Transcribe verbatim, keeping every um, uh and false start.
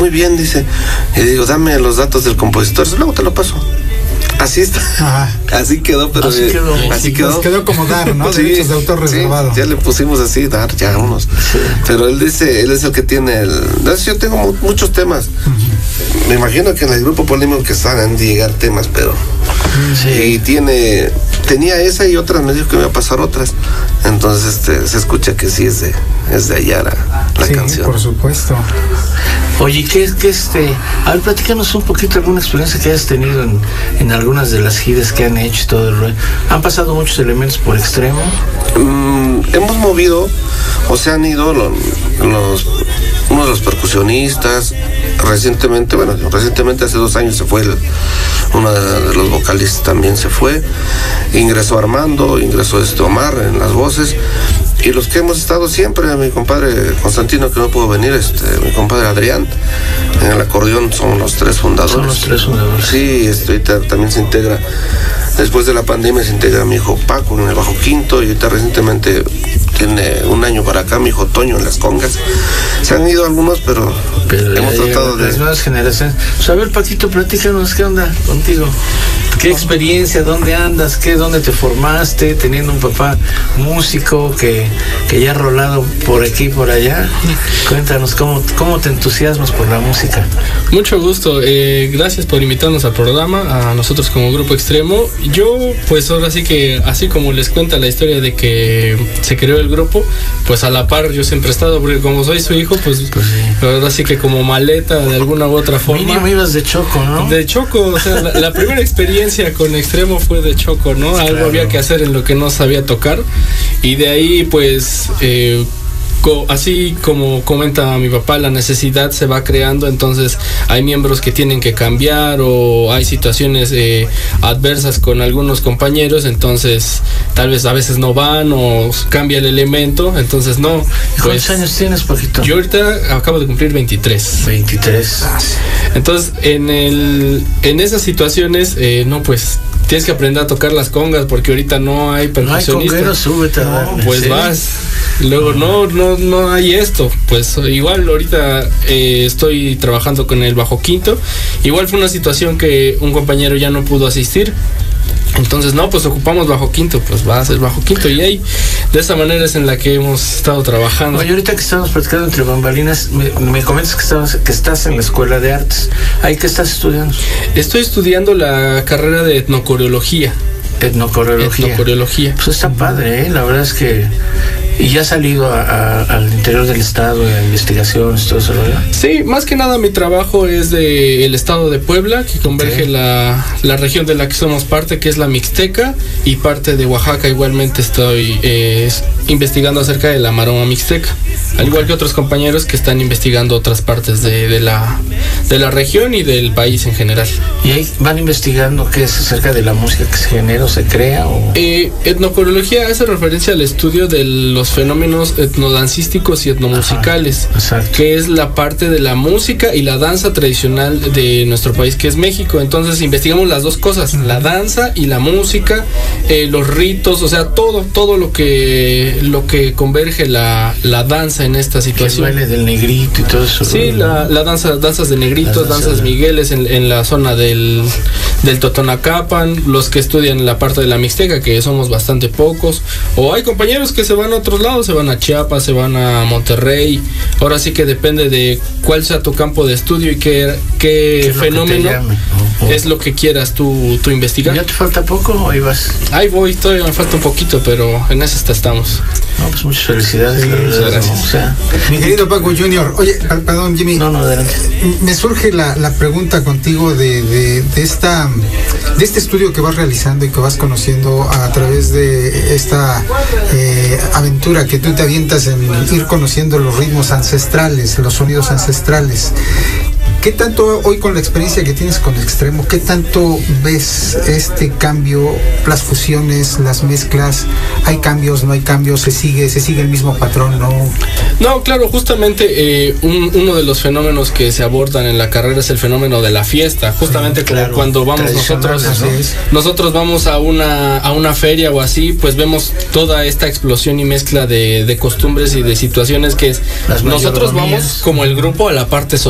muy bien, dice. Y digo, dame los datos del compositor, luego te lo paso. Así está. Ajá. Así quedó, pero así quedó. Así sí, quedó. quedó como dar, ¿no? Sí, derechos de autor reservado. Sí, ya le pusimos así, dar, ya unos. Sí. Pero él dice, él es el que tiene el. Yo tengo muchos temas. Uh-huh. Me imagino que en el grupo Polémico que están han de llegar temas, pero. Sí. Y tiene. Tenía esa y otras, me dijo que me iba a pasar otras. Entonces este, se escucha que sí es de, es de allá la, la sí, canción. Por supuesto. Oye, ¿qué es que este? A ver, platícanos un poquito alguna experiencia que hayas tenido en, en algunas de las giras que han hecho y todo el rollo. ¿Han pasado muchos elementos por Extremo? Mm, hemos movido, o se han ido los, los uno de los percusionistas. Recientemente, bueno, recientemente hace dos años se fue el, uno de los vocalistas también se fue. Ingresó Armando, ingresó este Omar en las voces. Y los que hemos estado siempre, mi compadre Constantino, que no pudo venir, este, mi compadre Adrián, en el acordeón son los tres fundadores. Son los tres fundadores. Sí, este, ahorita también se integra, después de la pandemia se integra mi hijo Paco en el bajo quinto, y ahorita recientemente tiene un año para acá mi hijo Toño en las congas. Se han ido algunos, pero, pero hemos tratado de... Las nuevas generaciones. Pues a ver, Paquito, platícanos, ¿qué onda contigo? ¿Qué experiencia? ¿Dónde andas? ¿Qué? ¿Dónde te formaste? Teniendo un papá músico que, que ya ha rolado por aquí y por allá. Cuéntanos, ¿cómo, cómo te entusiasmas por la música? Mucho gusto. Eh, gracias por invitarnos al programa, a nosotros como Grupo Extremo. Yo, pues ahora sí que, así como les cuenta la historia de que se creó el grupo, pues a la par yo siempre he estado, porque como soy su hijo, pues, pues sí. Ahora sí que como maleta de alguna u otra forma. Mínimo ibas de Choco, ¿no? De Choco, o sea, la, la primera experiencia con Extremo fue de Choco, ¿no? Algo claro. Había que hacer en lo que no sabía tocar, y de ahí pues eh, co- así como comenta mi papá, la necesidad se va creando, entonces hay miembros que tienen que cambiar o hay situaciones eh, adversas con algunos compañeros, entonces tal vez a veces no van o cambia el elemento, entonces no. ¿Cuántos pues, años tienes, Paquito? Yo ahorita acabo de cumplir veintitrés. veintitrés. Entonces, en el en esas situaciones, eh, no, pues tienes que aprender a tocar las congas, porque ahorita no hay percusionistas. No hay congueros, súbete a darle. Pues ¿sí? Vas. Luego no, no, no hay esto. Pues igual ahorita eh, estoy trabajando con el bajo quinto. Igual fue una situación que un compañero ya no pudo asistir. Entonces, no, pues ocupamos bajo quinto, pues va a ser bajo quinto. Y ahí, de esa manera es en la que hemos estado trabajando. Oye, ahorita que estamos platicando entre bambalinas, me, me comentas que, estás, que estás en la Escuela de Artes. ¿Ahí qué estás estudiando? Estoy estudiando la carrera de etnocoreología. Etnocoreología. Etnocoreología. Pues está padre, ¿eh? La verdad es que... ¿Y ya has salido a, a, al interior del estado, a investigaciones, todo eso, ¿verdad? Sí, más que nada mi trabajo es del estado de Puebla, que converge okay. la, la región de la que somos parte, que es la Mixteca, y parte de Oaxaca. Igualmente estoy eh, investigando acerca de la maroma mixteca, al okay. igual que otros compañeros que están investigando otras partes de, de, la, de la región y del país en general. ¿Y ahí van investigando qué es acerca de la música que se genera o se crea? O... Eh, etnocoreología hace referencia al estudio de los fenómenos etnodancísticos y etnomusicales, Ajá, que es la parte de la música y la danza tradicional de nuestro país, que es México. Entonces investigamos las dos cosas, la danza y la música, eh, los ritos, o sea, todo, todo lo que lo que converge la, la danza en esta situación. El baile del negrito y todo eso. Sí, la, la danza, danzas de negritos, danza danzas de... migueles en, en la zona del, del Totonacapan, los que estudian la parte de la Mixteca, que somos bastante pocos, o hay compañeros que se van a otros lados, se van a Chiapas, se van a Monterrey. Ahora sí que depende de cuál sea tu campo de estudio y qué, qué, qué fenómeno oh, oh. es lo que quieras tú, tú investigar. ¿Ya te falta poco o ahí vas? Ahí voy, todavía me falta un poquito, pero en eso estamos. No, pues muchas felicidades. Sí, muchas gracias. O sea, mi querido Paco Junior, oye, perdón Jimmy. No, no, adelante. Me surge la, la pregunta contigo de, de, de esta de este estudio que vas realizando y que vas conociendo a través de esta eh, aventura que tú te avientas en ir conociendo los ritmos ancestrales, los sonidos ancestrales. ¿Qué tanto hoy con la experiencia que tienes con Extremo, qué tanto ves este cambio, las fusiones, las mezclas? ¿Hay cambios, no hay cambios? ¿Se sigue, se sigue el mismo patrón, no? No, claro, justamente eh, un, uno de los fenómenos que se abordan en la carrera es el fenómeno de la fiesta. Justamente sí, claro, como cuando vamos nosotros, ¿no? nosotros vamos a una a una feria o así, pues vemos toda esta explosión y mezcla de, de costumbres y de situaciones que es, nosotros vamos como el grupo a la parte social.